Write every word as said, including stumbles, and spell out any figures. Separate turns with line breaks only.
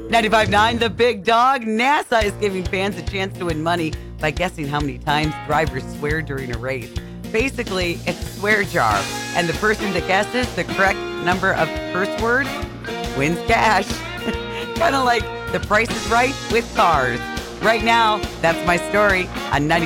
ninety-five point nine The Big Dog. NASA is giving fans a chance to win money by guessing how many times drivers swear during a race. Basically, it's a swear jar, and the person that guesses the correct number of curse words wins cash. Kind of like The Price is Right with cars. Right now, that's my story on ninety-five.